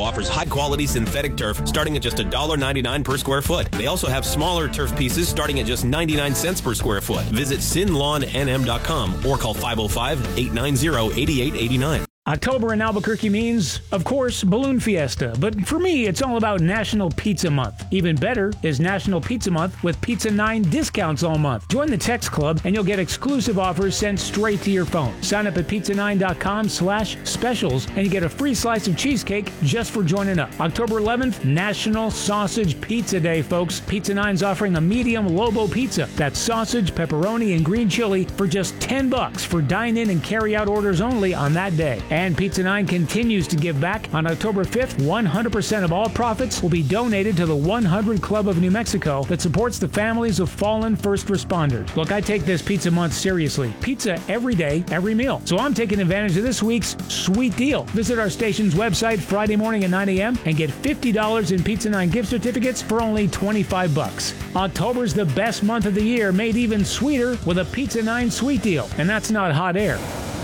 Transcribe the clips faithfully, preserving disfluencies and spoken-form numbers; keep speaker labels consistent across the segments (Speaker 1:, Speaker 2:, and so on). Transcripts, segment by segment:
Speaker 1: offers high-quality synthetic turf starting at just one dollar ninety-nine per square foot. They also have smaller turf pieces starting at just ninety-nine cents per square foot. Visit sin lawn n m dot com or call five oh five, eight nine zero, eight eight eight nine.
Speaker 2: October in Albuquerque means, of course, Balloon Fiesta. But for me, it's all about National Pizza Month. Even better is National Pizza Month with Pizza nine discounts all month. Join the Text Club and you'll get exclusive offers sent straight to your phone. Sign up at pizza nine dot com slash specials and you get a free slice of cheesecake just for joining up. October eleventh, National Sausage Pizza Day, folks. Pizza nine's offering a medium Lobo pizza. That's sausage, pepperoni, and green chili for just ten bucks for dine-in and carry-out orders only on that day. And Pizza nine continues to give back. On October fifth, one hundred percent of all profits will be donated to the one hundred Club of New Mexico that supports the families of fallen first responders. Look, I take this Pizza Month seriously. Pizza every day, every meal. So I'm taking advantage of this week's sweet deal. Visit our station's website Friday morning at nine a.m. and get fifty dollars in Pizza nine gift certificates for only twenty-five bucks. October's the best month of the year, made even sweeter with a Pizza nine sweet deal. And that's not hot air.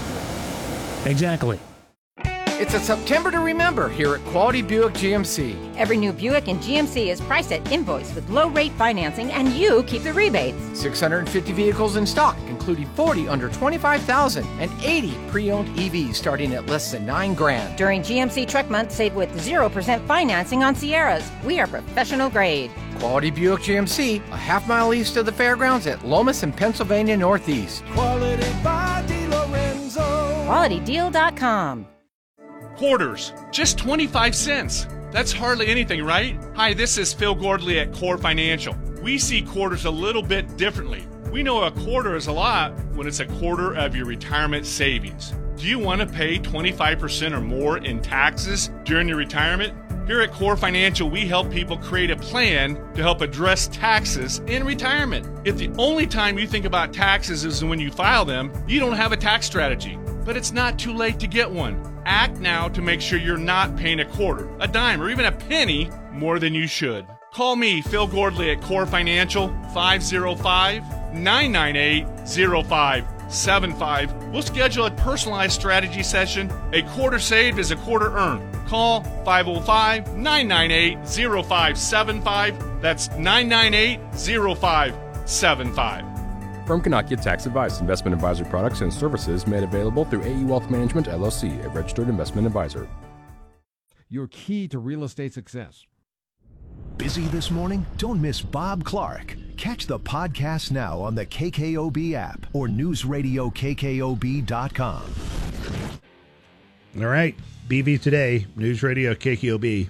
Speaker 2: Exactly.
Speaker 3: It's a September to remember here at Quality Buick G M C.
Speaker 4: Every new Buick in G M C is priced at invoice with low-rate financing, and you keep the rebates.
Speaker 3: six hundred fifty vehicles in stock, including forty under twenty-five thousand and eighty pre-owned E Vs starting at less than nine grand.
Speaker 4: During G M C Truck Month, save with zero percent financing on Sierras. We are professional grade.
Speaker 3: Quality Buick G M C, a half mile east of the fairgrounds at Lomas and Pennsylvania Northeast.
Speaker 5: Quality by DeLorenzo.
Speaker 4: quality deal dot com.
Speaker 6: Quarters, just twenty-five cents. That's hardly anything, right? Hi, this is Phil Gordley at Core Financial. We see quarters a little bit differently. We know a quarter is a lot when it's a quarter of your retirement savings. Do you want to pay twenty-five percent or more in taxes during your retirement? Here at Core Financial, we help people create a plan to help address taxes in retirement. If the only time you think about taxes is when you file them, you don't have a tax strategy. But it's not too late to get one. Act now to make sure you're not paying a quarter, a dime, or even a penny more than you should. Call me, Phil Gordley, at Core Financial, five oh five, nine nine eight, oh five seven five. We'll schedule a personalized strategy session. A quarter saved is a quarter earned. Call five oh five, nine nine eight, oh five seven five. That's nine nine eight, oh five seven five.
Speaker 7: Firm cannot give tax advice. Investment advisory products and services made available through A E Wealth Management, L L C, a registered investment advisor.
Speaker 8: Your key to real estate success.
Speaker 9: Busy this morning? Don't miss Bob Clark. Catch the podcast now on the K K O B app or news radio K K O B dot com.
Speaker 10: All right. B V Today, News Radio K K O B.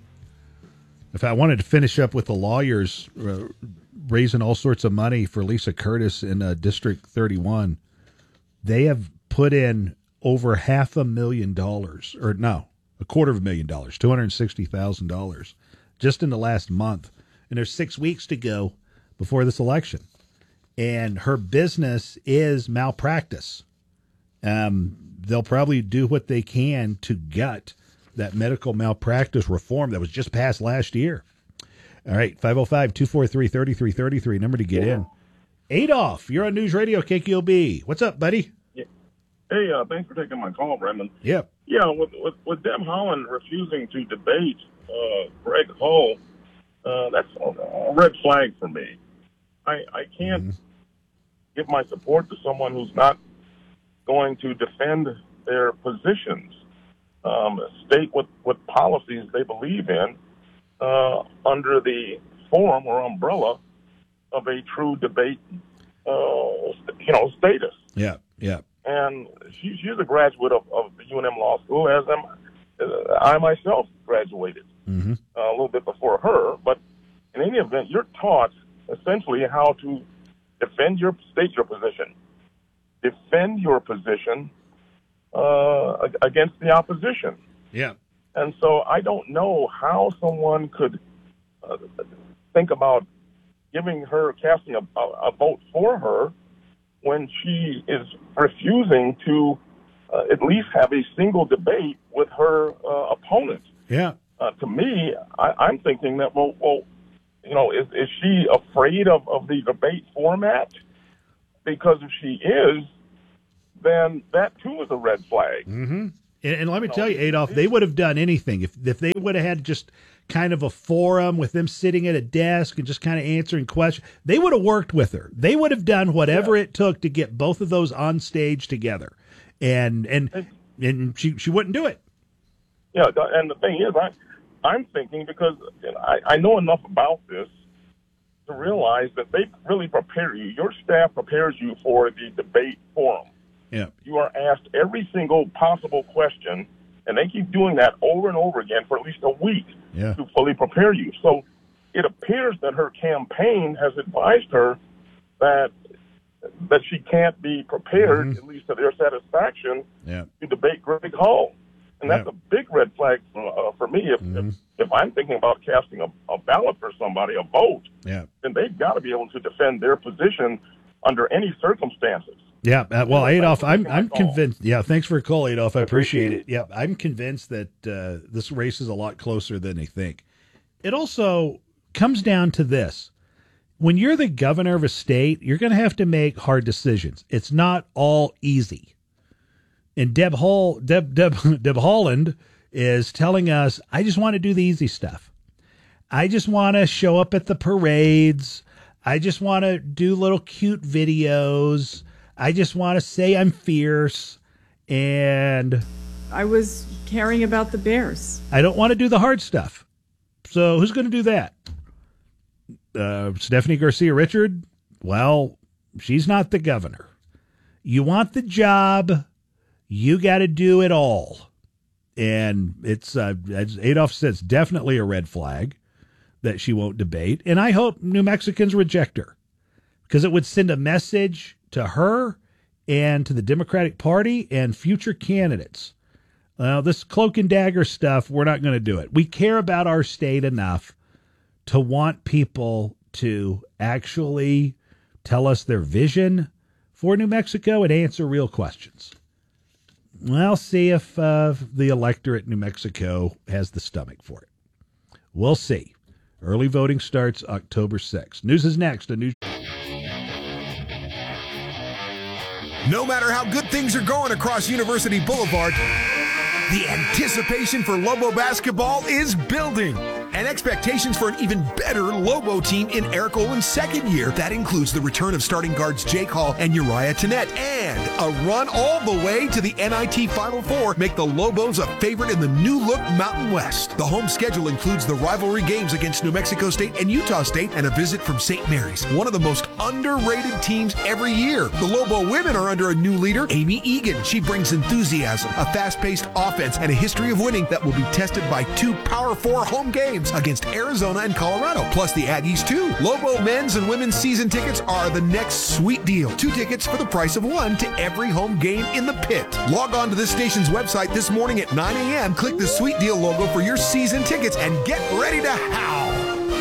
Speaker 10: If I wanted to finish up with the lawyers uh, raising all sorts of money for Lisa Curtis in uh, District thirty-one, they have put in over half a million dollars, or no, a quarter of a million dollars, two hundred sixty thousand dollars just in the last month. And there's six weeks to go before this election. And her business is malpractice. Um, they'll probably do what they can to gut that medical malpractice reform that was just passed last year. All right, five oh five, two four three, three three three three, number to get in. Adolph, you're on News Radio K K O B. What's up, buddy?
Speaker 11: Yeah. Hey, uh, thanks for taking my call, Brendan.
Speaker 10: Yep.
Speaker 11: Yeah, with, with, with Deb Haaland refusing to debate uh, Greg Hull, uh, that's a, a red flag for me. I, I can't mm-hmm. give my support to someone who's not going to defend their positions, um, state what, what policies they believe in, Uh, under the form or umbrella of a true debate, uh, you know, status.
Speaker 10: Yeah, yeah.
Speaker 11: And she, she's a graduate of, of the U N M Law School, as am uh, I myself graduated
Speaker 10: mm-hmm.
Speaker 11: uh, a little bit before her. But in any event, you're taught essentially how to defend your, state your position, defend your position uh, against the opposition.
Speaker 10: Yeah.
Speaker 11: And so I don't know how someone could uh, think about giving her, casting a, a, a vote for her when she is refusing to uh, at least have a single debate with her uh, opponent.
Speaker 10: Yeah.
Speaker 11: Uh, to me, I, I'm thinking that, well, well you know, is, is she afraid of, of the debate format? Because if she is, then that too is a red flag.
Speaker 10: Mm-hmm. And, and let me tell you, Adolph, they would have done anything if if they would have had just kind of a forum with them sitting at a desk and just kind of answering questions. They would have worked with her. They would have done whatever yeah. it took to get both of those on stage together, and and and she she wouldn't do it.
Speaker 11: Yeah, and the thing is, I I'm thinking because I, I know enough about this to realize that they really prepare you. Your staff prepares you for the debate forum.
Speaker 10: Yeah,
Speaker 11: you are asked every single possible question, and they keep doing that over and over again for at least a week
Speaker 10: yeah.
Speaker 11: to fully prepare you. So it appears that her campaign has advised her that that she can't be prepared, mm-hmm. at least to their satisfaction,
Speaker 10: yeah.
Speaker 11: to debate Greg Hall. And that's
Speaker 10: yeah.
Speaker 11: a big red flag for, uh, for me. If,
Speaker 10: mm-hmm.
Speaker 11: if if I'm thinking about casting a, a ballot for somebody, a vote,
Speaker 10: yeah.
Speaker 11: then they've got to be able to defend their position under any circumstances.
Speaker 10: Yeah, uh, well, Adolph, I'm I'm convinced. Yeah, thanks for a call, Adolph. I appreciate it. Yeah, I'm convinced that uh, this race is a lot closer than they think. It also comes down to this: when you're the governor of a state, you're going to have to make hard decisions. It's not all easy. And Deb Hall, Deb Deb Deb Haaland is telling us, "I just want to do the easy stuff. I just want to show up at the parades. I just want to do little cute videos. I just want to say I'm fierce, and
Speaker 12: I was caring about the Bears.
Speaker 10: I don't want to do the hard stuff. So who's going to do that? Uh, Stephanie Garcia Richard? Well, she's not the governor. You want the job, you got to do it all. And it's, uh, as Adolph says, definitely a red flag that she won't debate. And I hope New Mexicans reject her, because it would send a message to her and to the Democratic Party and future candidates. Uh, this cloak and dagger stuff, we're not going to do it. We care about our state enough to want people to actually tell us their vision for New Mexico and answer real questions. We'll see if uh, the electorate in New Mexico has the stomach for it. We'll see. Early voting starts October sixth. News is next. A news.
Speaker 13: No matter how good things are going across University Boulevard, the anticipation for Lobo basketball is building. And expectations for an even better Lobo team in Eric Olin's second year. That includes the return of starting guards Jake Hall and Uriah Tennette, and a run all the way to the N I T Final Four make the Lobos a favorite in the new-look Mountain West. The home schedule includes the rivalry games against New Mexico State and Utah State, and a visit from Saint Mary's, one of the most underrated teams every year. The Lobo women are under a new leader, Amy Egan. She brings enthusiasm, a fast-paced offense, and a history of winning that will be tested by two Power Four home games against Arizona and Colorado, plus the Aggies too. Lobo men's and women's season tickets are the next sweet deal. Two tickets for the price of one to every home game in the pit. Log on to this station's website this morning at nine a.m. Click the sweet deal logo for your season tickets and get ready to howl.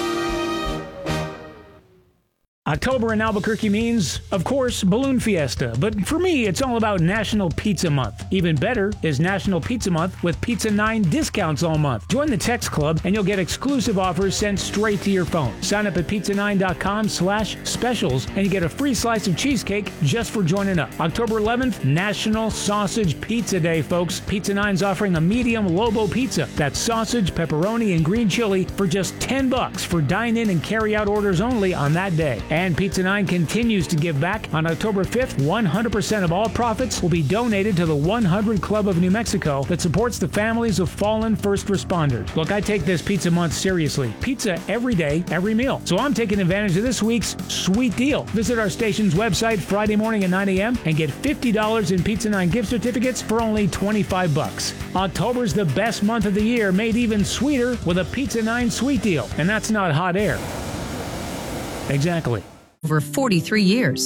Speaker 2: October in Albuquerque means, of course, Balloon Fiesta. But for me, it's all about National Pizza Month. Even better is National Pizza Month with Pizza nine discounts all month. Join the text club and you'll get exclusive offers sent straight to your phone. Sign up at pizza nine dot com slash specials and you get a free slice of cheesecake just for joining up. October eleventh, National Sausage Pizza Day, folks. Pizza nine's offering a medium Lobo pizza. That's sausage, pepperoni, and green chili for just ten bucks for dine-in and carry-out orders only on that day. And Pizza nine continues to give back. On October fifth, one hundred percent of all profits will be donated to the one hundred Club of New Mexico that supports the families of fallen first responders. Look, I take this Pizza Month seriously. Pizza every day, every meal. So I'm taking advantage of this week's sweet deal. Visit our station's website Friday morning at nine a.m. and get fifty dollars in Pizza nine gift certificates for only twenty-five bucks. October's the best month of the year, made even sweeter with a Pizza nine sweet deal. And that's not hot air. Exactly.
Speaker 14: Over forty-three years.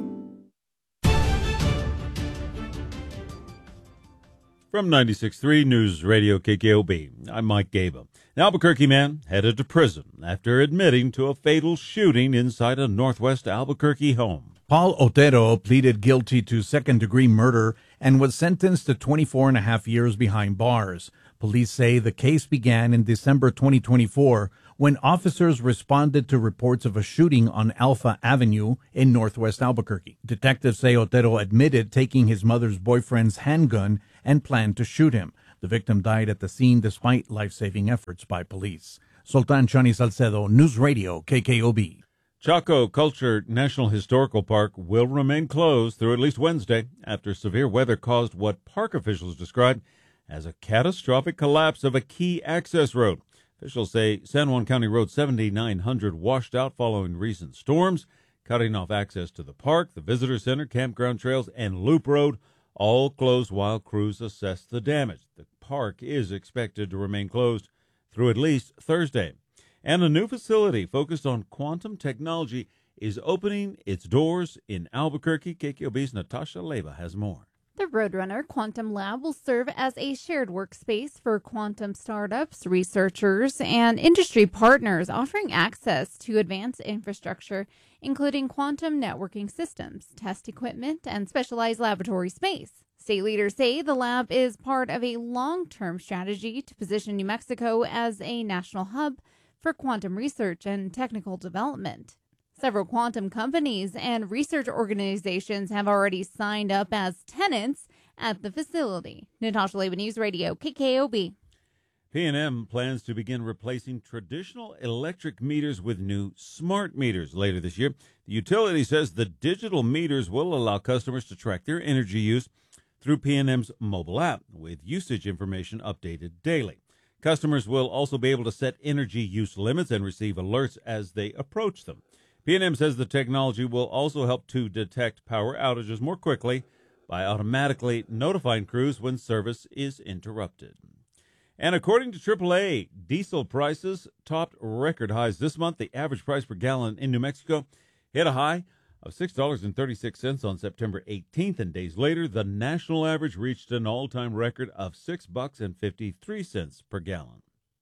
Speaker 15: From ninety-six point three News Radio K K O B, I'm Mike Gaba. An Albuquerque man headed to prison after admitting to a fatal shooting inside a Northwest Albuquerque home.
Speaker 16: Paul Otero pleaded guilty to second-degree murder and was sentenced to twenty-four and a half years behind bars. Police say the case began in December twenty twenty-four when officers responded to reports of a shooting on Alpha Avenue in northwest Albuquerque. Detectives say Otero admitted taking his mother's boyfriend's handgun and planned to shoot him. The victim died at the scene despite life-saving efforts by police. Sultan Chani Salcedo, News Radio, K K O B.
Speaker 15: Chaco Culture National Historical Park will remain closed through at least Wednesday after severe weather caused what park officials described as a catastrophic collapse of a key access road. Officials say San Juan County Road seventy-nine hundred washed out following recent storms, cutting off access to the park, the visitor center, campground trails, and Loop Road, all closed while crews assess the damage. The park is expected to remain closed through at least Thursday. And a new facility focused on quantum technology is opening its doors in Albuquerque. K K O B's Natasha Leva has more.
Speaker 17: The Roadrunner Quantum Lab will serve as a shared workspace for quantum startups, researchers, and industry partners, offering access to advanced infrastructure, including quantum networking systems, test equipment, and specialized laboratory space. State leaders say the lab is part of a long-term strategy to position New Mexico as a national hub for quantum research and technical development. Several quantum companies and research organizations have already signed up as tenants at the facility. Natasha Leva, News Radio, K K O B.
Speaker 15: P and M plans to begin replacing traditional electric meters with new smart meters later this year. The utility says the digital meters will allow customers to track their energy use through P and M's mobile app, with usage information updated daily. Customers will also be able to set energy use limits and receive alerts as they approach them. P and M says the technology will also help to detect power outages more quickly by automatically notifying crews when service is interrupted. And according to triple A, diesel prices topped record highs this month. The average price per gallon in New Mexico hit a high of six dollars and thirty-six cents on September eighteenth, and days later, the national average reached an all-time record of six bucks and fifty-three cents per gallon.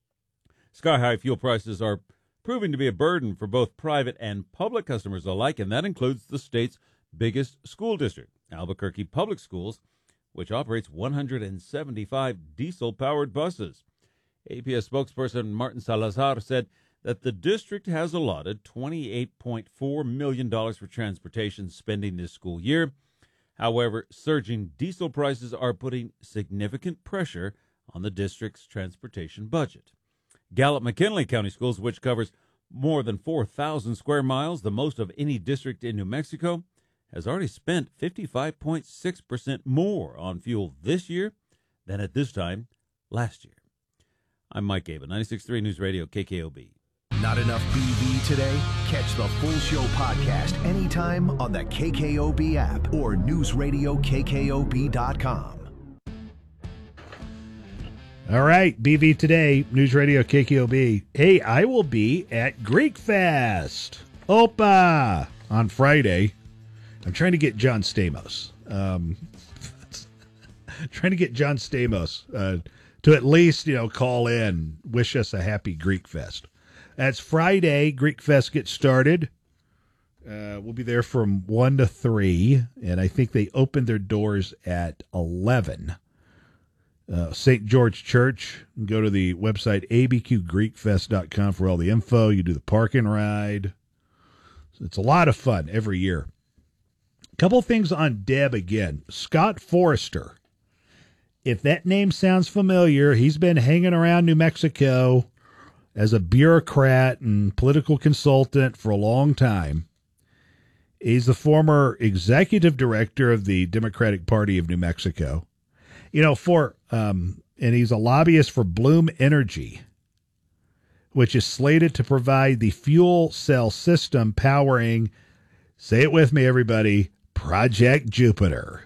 Speaker 15: Sky-high fuel prices are proving to be a burden for both private and public customers alike, and that includes the state's biggest school district, Albuquerque Public Schools, which operates one hundred seventy-five diesel-powered buses. A P S spokesperson Martin Salazar said that the district has allotted twenty-eight point four million dollars for transportation spending this school year. However, surging diesel prices are putting significant pressure on the district's transportation budget. Gallup-McKinley County Schools, which covers more than four thousand square miles, the most of any district in New Mexico, has already spent fifty-five point six percent more on fuel this year than at this time last year. I'm Mike Gaba, ninety-six point three News Radio, K K O B.
Speaker 9: Not enough B V today? Catch the full show podcast anytime on the K K O B app or news radio K K O B dot com.
Speaker 10: All right, B V today, News Radio K K O B. Hey, I will be at Greek Fest, Opa, on Friday. I'm trying to get John Stamos. Um, trying to get John Stamos uh, to at least, you know, call in, wish us a happy Greek Fest. That's Friday. Greek Fest gets started. Uh, we'll be there from one to three, and I think they open their doors at eleven. Uh, Saint George Church. You can go to the website a b q greek fest dot com for all the info. You do the park and ride. So it's a lot of fun every year. A couple things on Deb again. Scott Forrester. If that name sounds familiar, he's been hanging around New Mexico as a bureaucrat and political consultant for a long time. He's the former executive director of the Democratic Party of New Mexico. You know, for um, and he's a lobbyist for Bloom Energy, which is slated to provide the fuel cell system powering, say it with me, everybody, Project Jupiter.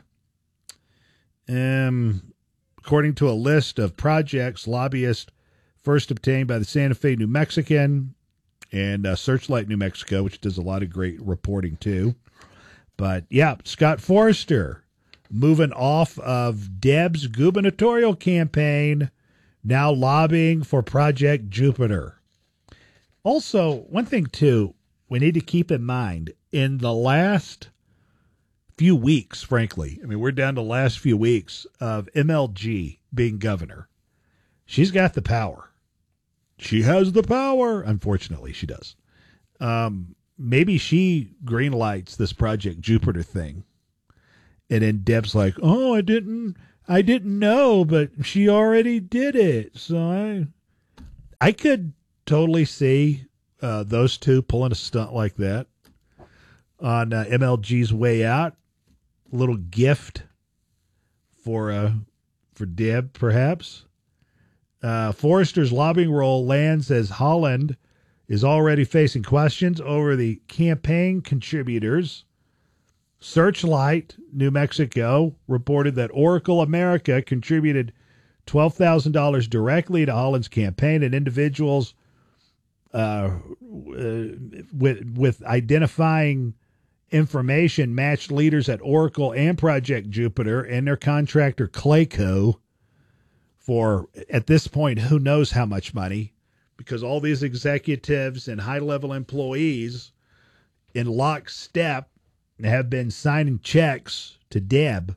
Speaker 10: Um, according to a list of projects, lobbyists first obtained by the Santa Fe New Mexican and uh, Searchlight New Mexico, which does a lot of great reporting too. But yeah, Scott Forrester moving off of Deb's gubernatorial campaign, now lobbying for Project Jupiter. Also, one thing too, we need to keep in mind, in the last few weeks, frankly, I mean, we're down to the last few weeks of M L G being governor. She's got the power. She has the power. Unfortunately, she does. Um, maybe she greenlights this Project Jupiter thing. And then Deb's like, oh, I didn't, I didn't know, but she already did it. So I, I could totally see uh, those two pulling a stunt like that on uh, M L G's way out. A little gift for uh, for Deb, perhaps. Uh, Forrester's lobbying role lands as Holland is already facing questions over the campaign contributors. Searchlight, New Mexico, reported that Oracle America contributed twelve thousand dollars directly to Holland's campaign, and individuals uh, uh, with, with identifying information matched leaders at Oracle and Project Jupiter and their contractor Clayco for, at this point, who knows how much money, because all these executives and high-level employees in lockstep have been signing checks to Deb.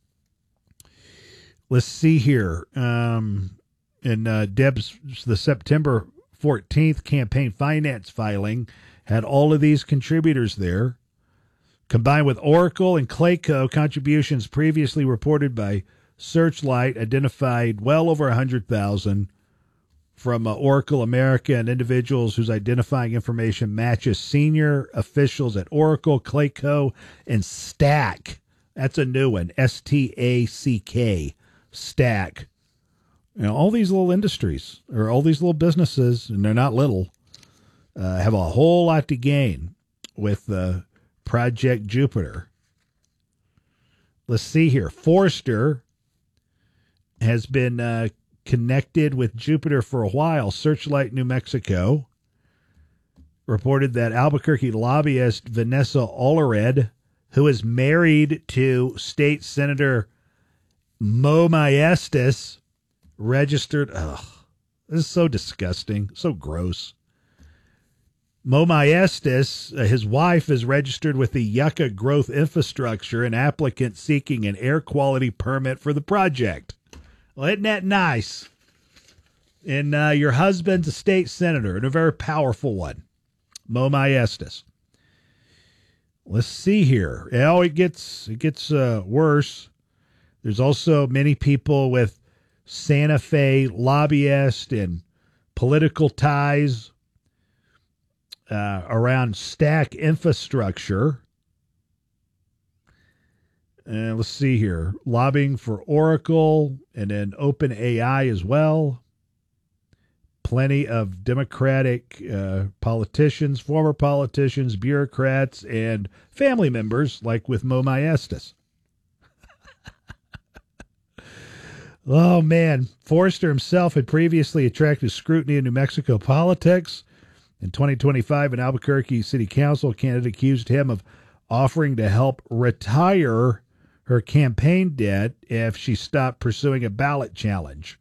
Speaker 10: Let's see here. Um, in uh, Deb's, the September fourteenth campaign finance filing had all of these contributors there. Combined with Oracle and Clayco, contributions previously reported by Searchlight identified well over one hundred thousand dollars from uh, Oracle America and individuals whose identifying information matches senior officials at Oracle, Clayco, and Stack. That's a new one, S T A C K, Stack. You know, all these little industries, or all these little businesses, and they're not little, uh, have a whole lot to gain with uh, Project Jupiter. Let's see here. Forrester has been uh, connected with Jupiter for a while. Searchlight, New Mexico, reported that Albuquerque lobbyist Vanessa Allred, who is married to State Senator Mo Maestas, registered. Ugh, this is so disgusting, so gross. Mo Maestas, uh, his wife, is registered with the Yucca Growth Infrastructure, an applicant seeking an air quality permit for the project. Well, isn't that nice? And uh, your husband's a state senator, and a very powerful one, Mo Maestas. Let's see here. Oh, it gets it gets uh, worse. There's also many people with Santa Fe lobbyists and political ties uh, around Stack Infrastructure. Uh, let's see here. Lobbying for Oracle and then OpenAI as well. Plenty of Democratic uh, politicians, former politicians, bureaucrats, and family members, like with Mo Maestas. Oh, man. Forrester himself had previously attracted scrutiny in New Mexico politics. In twenty twenty-five, an Albuquerque City Council candidate accused him of offering to help retire her campaign debt if she stopped pursuing a ballot challenge.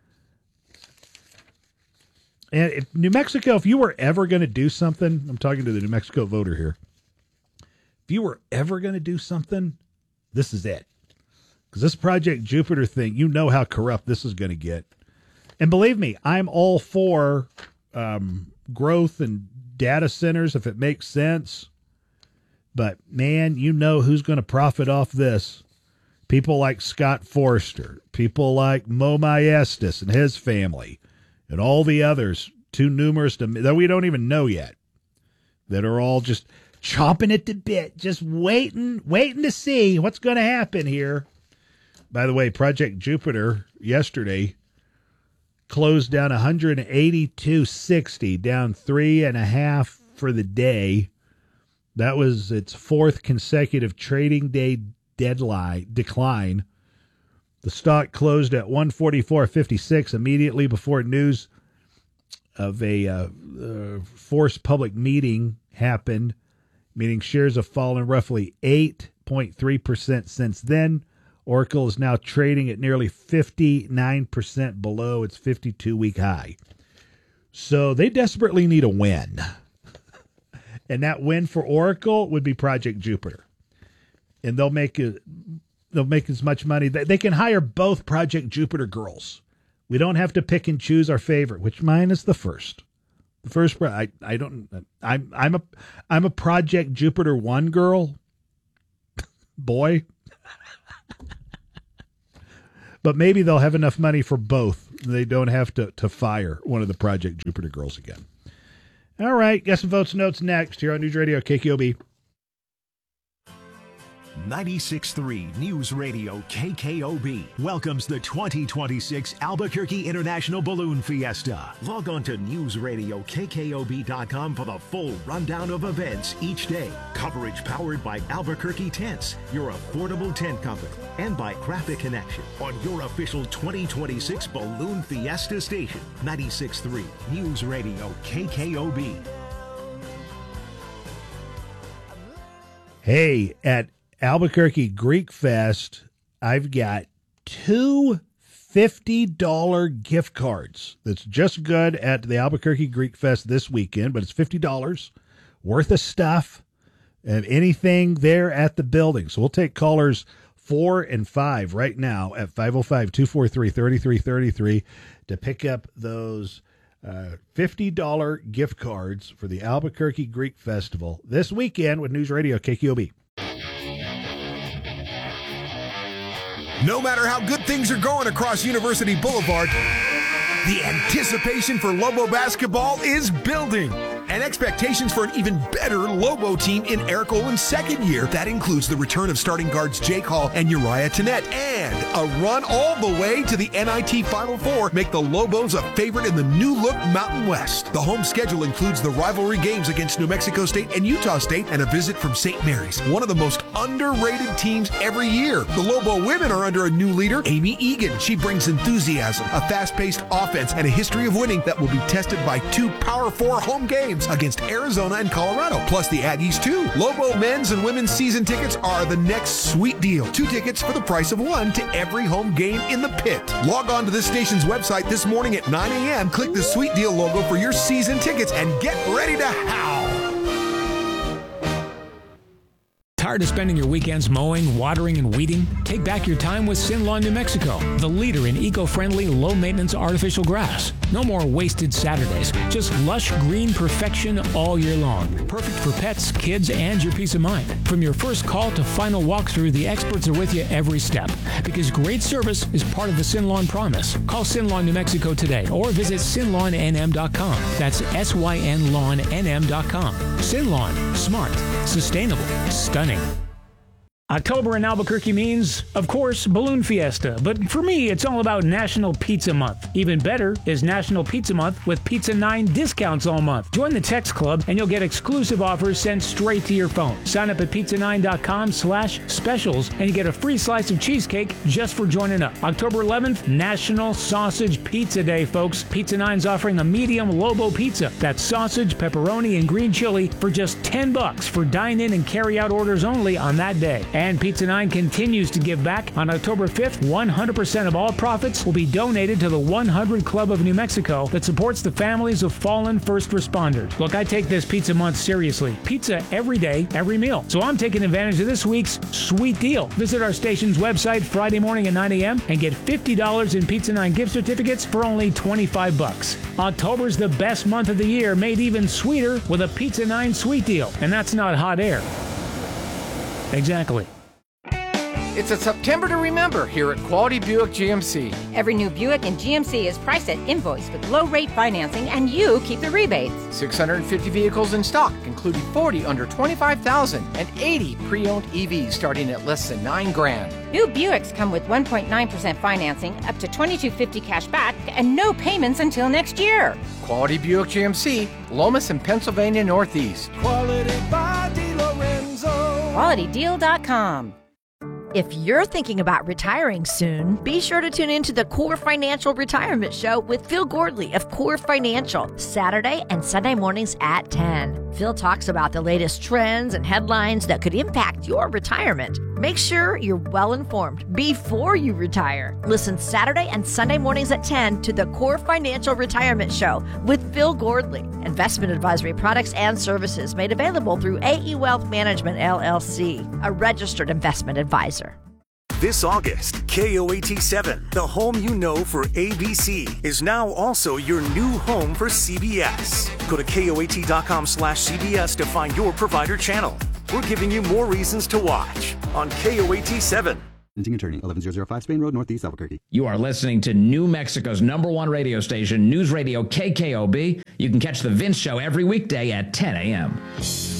Speaker 10: And if New Mexico, if you were ever going to do something, I'm talking to the New Mexico voter here. If you were ever going to do something, this is it. Because this Project Jupiter thing, you know how corrupt this is going to get. And believe me, I'm all for um, growth and data centers if it makes sense. But, man, you know who's going to profit off this. People like Scott Forrester, people like Mo Maestas and his family, and all the others, too numerous to, that we don't even know yet, that are all just chomping at the bit, just waiting, waiting to see what's going to happen here. By the way, Project Jupiter yesterday closed down one eighty-two sixty, down three and a half for the day. That was its fourth consecutive trading day deadline decline. The stock closed at one forty-four fifty-six immediately before news of a uh, uh, forced public meeting happened, meaning shares have fallen roughly eight point three percent since then. Oracle is now trading at nearly fifty-nine percent below its fifty-two week high. So they desperately need a win. And that win for Oracle would be Project Jupiter. And they'll make a, they'll make as much money. They, they can hire both Project Jupiter girls We don't have to pick and choose our favorite, which mine is the first. The first, I I don't. I'm I'm a I'm a Project Jupiter one girl, boy. But maybe they'll have enough money for both. They don't have to to fire one of the Project Jupiter girls again. All right, got some votes and notes next here on News Radio K K O B.
Speaker 9: ninety-six point three News Radio K K O B welcomes the twenty twenty-six Albuquerque International Balloon Fiesta. Log on to news radio K K O B dot com for the full rundown of events each day. Coverage powered by Albuquerque Tents, your affordable tent company, and by Graphic Connection on your official twenty twenty-six Balloon Fiesta station. ninety-six point three News Radio K K O B.
Speaker 10: Hey, at Albuquerque Greek Fest, I've got two fifty dollars gift cards. That's just good at the Albuquerque Greek Fest this weekend, but it's fifty dollars worth of stuff and anything there at the building. So we'll take callers four and five right now at five oh five, two four three, three three three three to pick up those uh, fifty dollars gift cards for the Albuquerque Greek Festival this weekend with News Radio K K O B.
Speaker 13: No matter how good things are going across University Boulevard, the anticipation for Lobo basketball is building. And expectations for an even better Lobo team in Eric Olin's second year. That includes the return of starting guards Jake Hall and Uriah Tennette. And a run all the way to the N I T Final Four make the Lobos a favorite in the new-look Mountain West. The home schedule includes the rivalry games against New Mexico State and Utah State and a visit from Saint Mary's, one of the most underrated teams every year. The Lobo women are under a new leader, Amy Egan. She brings enthusiasm, a fast-paced offense, and a history of winning that will be tested by two Power Four home games against Arizona and Colorado, plus the Aggies too. Lobo men's and women's season tickets are the next sweet deal. Two tickets for the price of one to every home game in the pit. Log on to this station's website this morning at nine a.m. Click the sweet deal logo for your season tickets and get ready to howl.
Speaker 2: Tired of spending your weekends mowing, watering, and weeding? Take back your time with Sin Lawn New Mexico, the leader in eco-friendly, low-maintenance artificial grass. No more wasted Saturdays, just lush green perfection all year long. Perfect for pets, kids, and your peace of mind. From your first call to final walkthrough, the experts are with you every step. Because great service is part of the Sin Lawn promise. Call Sin Lawn New Mexico today or visit sin lawn n m dot com. That's S Y N lawn N M dot com. Sin Lawn, smart, sustainable, stunning. October in Albuquerque means, of course, Balloon Fiesta. But for me, it's all about National Pizza Month. Even better is National Pizza Month with Pizza nine discounts all month. Join the text club and you'll get exclusive offers sent straight to your phone. Sign up at pizza nine dot com slash specials and you get a free slice of cheesecake just for joining up. October eleventh, National Sausage Pizza Day, folks. Pizza nine's offering a medium Lobo pizza. That's sausage, pepperoni, and green chili for just ten bucks for dine-in and carry-out orders only on that day. And Pizza nine continues to give back. On October fifth, one hundred percent of all profits will be donated to the one hundred Club of New Mexico that supports the families of fallen first responders. Look, I take this Pizza Month seriously. Pizza every day, every meal. So I'm taking advantage of this week's sweet deal. Visit our station's website Friday morning at nine a.m. and get fifty dollars in Pizza nine gift certificates for only twenty-five bucks. October's the best month of the year, made even sweeter with a Pizza nine sweet deal. And that's not hot air. Exactly.
Speaker 3: It's a September to remember here at Quality Buick G M C.
Speaker 4: Every new Buick in G M C is priced at invoice with low rate financing, and you keep the rebates.
Speaker 3: six hundred fifty vehicles in stock, including forty under twenty-five thousand and eighty pre-owned E Vs starting at less than nine grand.
Speaker 4: New Buicks come with one point nine percent financing, up to twenty-two fifty cash back, and no payments until next year.
Speaker 3: Quality Buick G M C, Lomas and Pennsylvania Northeast.
Speaker 5: Quality by DeLorenzo.
Speaker 4: quality deal dot com.
Speaker 18: If you're thinking about retiring soon, be sure to tune in to the Core Financial Retirement Show with Phil Gordley of Core Financial, Saturday and Sunday mornings at ten. Phil talks about the latest trends and headlines that could impact your retirement. Make sure you're well informed before you retire. Listen Saturday and Sunday mornings at ten to the Core Financial Retirement Show with Phil Gordley. Investment advisory products and services made available through A E Wealth Management, L L C, a registered investment advisor.
Speaker 19: This August, K O A T seven, the home you know for A B C, is now also your new home for C B S. Go to K O A T dot com slash C B S to find your provider channel. We're giving you more reasons to watch on K O A T seven.
Speaker 20: Attorney, eleven thousand five Spain Road, Northeast Albuquerque.
Speaker 21: You are listening to New Mexico's number one radio station, News Radio K K O B. You can catch The Vince Show every weekday at ten a.m.